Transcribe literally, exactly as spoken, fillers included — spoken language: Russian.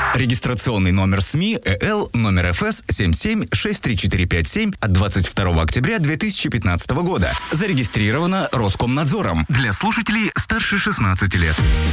Регистрационный номер СМИ ЭЛ номер эф эс семь семь шесть три четыре пять семь от двадцать второго октября две тысячи пятнадцатого года. Зарегистрировано Роскомнадзором для слушателей старше шестнадцати лет.